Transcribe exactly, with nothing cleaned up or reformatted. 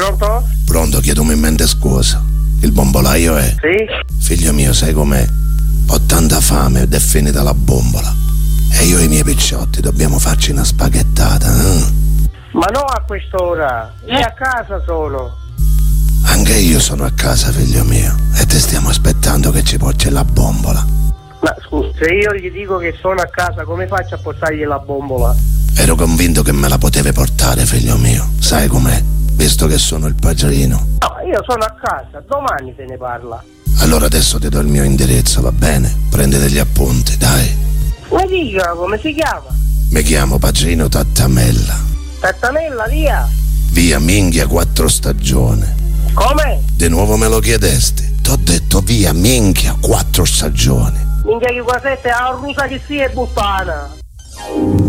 Pronto? Pronto, chiedo in mente scusa. Il bombolaio è? Sì? Figlio mio, sai com'è? Ho tanta fame ed è finita la bombola. E io e i miei picciotti dobbiamo farci una spaghettata, eh? Ma no a quest'ora, io a casa sono. Anche io sono a casa, figlio mio, e ti stiamo aspettando che ci porti la bombola. Ma scusa, se io gli dico che sono a casa, come faccio a portargli la bombola? Ero convinto che me la potevi portare, figlio mio. Sai com'è? Visto che sono il padrino. No, io sono a casa, domani se ne parla. Allora adesso ti do il mio indirizzo, va bene? Prendi degli appunti, dai. Mi dica come si chiama? Mi chiamo Padrino Tattamella. Tattanella, via. Via Minchia Quattro Stagioni. Come? Di nuovo me lo chiedesti? T'ho detto via Minchia Quattro Stagioni. Minchia che qua sette, a rusa che sia è buttana.